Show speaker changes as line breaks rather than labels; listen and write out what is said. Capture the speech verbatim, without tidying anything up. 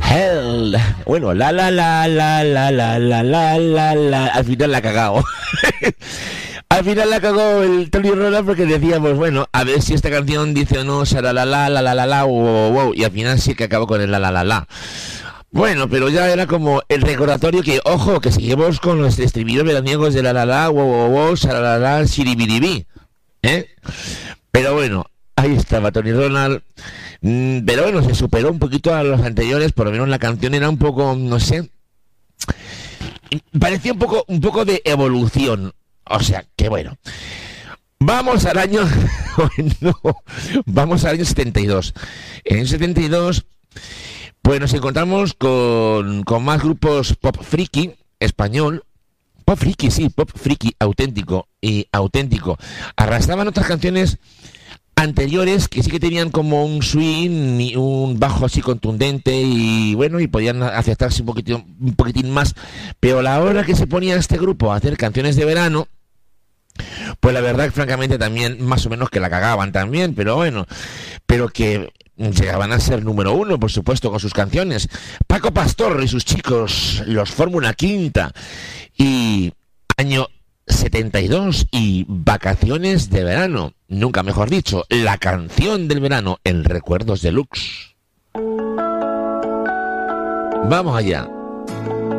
Hell. Bueno, la la la la la la la la la la. Al final la ha cagado. Al final la cagó el Tony Ronald porque decíamos, bueno, a ver si esta canción dice o no, la la la la la la la, wow, wow, y al final sí que acabó con el la la la la. Bueno, pero ya era como el recordatorio que, ojo, que seguimos con los estribillos veraniegos de la la la, wow, wow, wow, la la la, siribiribí, ¿eh? Pero bueno, ahí estaba Tony Ronald. Mm, pero bueno, se superó un poquito a los anteriores, por lo menos la canción era un poco, no sé, parecía un poco, un poco de evolución. O sea, que bueno. Vamos al año... no, vamos al año setenta y dos. En el setenta y dos, pues nos encontramos con, con más grupos pop friki español. Pop friki, sí, pop friki auténtico y auténtico. Arrastraban otras canciones anteriores que sí que tenían como un swing y un bajo así contundente y bueno, y podían aceptarse un poquitín, un poquitín más. Pero a la hora que se ponía este grupo a hacer canciones de verano, pues la verdad, francamente, también más o menos que la cagaban también, pero bueno, pero que llegaban a ser número uno, por supuesto, con sus canciones. Paco Pastor y sus chicos, los Fórmula Quinta, y año setenta y dos y vacaciones de verano, nunca mejor dicho, la canción del verano en Recuerdos Deluxe. Vamos allá.